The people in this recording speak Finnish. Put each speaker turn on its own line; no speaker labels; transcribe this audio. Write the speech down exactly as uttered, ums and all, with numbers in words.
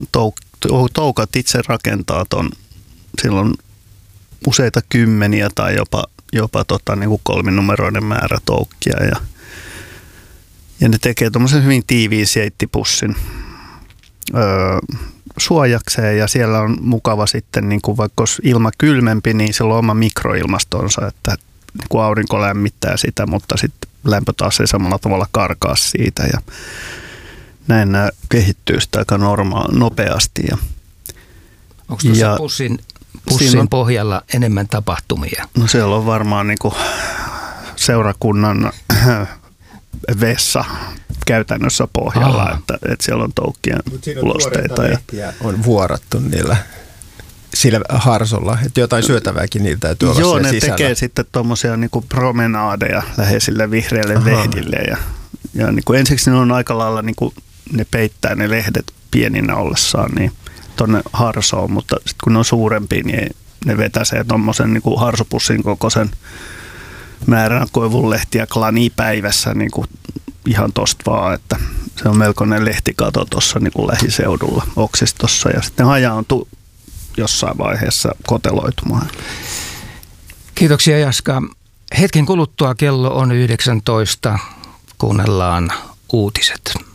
touk- toukat itse rakentaa ton, silloin useita kymmeniä tai jopa, jopa tota, niin kuin kolminumeroinen määrä toukkia ja, ja ne tekee tuommoisen hyvin tiiviin seittipussin öö, suojakseen ja siellä on mukava sitten, niin kuin vaikka olisi ilma kylmempi, niin sillä on oma mikroilmastonsa, että niin kuin aurinko lämmittää sitä, mutta sitten lämpö taas ei samalla tavalla karkaa siitä ja näin nämä kehittyy sitä aika norma- nopeasti. Ja,
onko tuossa ja pussin, pussin on, pohjalla enemmän tapahtumia?
No siellä on varmaan niin kuin seurakunnan vessa käytännössä pohjalla, että, että siellä on toukkien ulosteita.
Ja on vuorattu niillä sillä harsolla, että jotain syötävääkin niiltä täytyy olla
joo,
siellä
ne
sisällä.
tekee sitten tuommoisia niinku promenaadeja läheisille vihreille Aha. vehdille ja, ja niinku ensiksi ne on aika lailla, niinku, ne peittää ne lehdet pieninä ollessaan niin tuonne harsoon, mutta sitten kun ne on suurempia, niin ne vetäsee tuommoisen niinku harsopussin kokoisen määrän koivunlehtiä klanipäivässä niinku ihan tosta vaan, että se on melkoinen lehtikato tuossa niinku lähiseudulla oksistossa ja sitten hajaantuu jossain vaiheessa koteloitumaan.
Kiitoksia Jaska. Hetken kuluttua kello on yhdeksäntoista. Kuunnellaan uutiset.